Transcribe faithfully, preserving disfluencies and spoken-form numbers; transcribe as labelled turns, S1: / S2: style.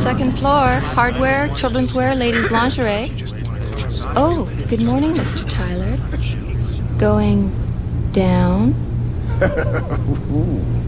S1: Second floor. Hardware, children's wear, ladies' lingerie. Oh, good morning, Mister Tyler. Going down?
S2: Ooh.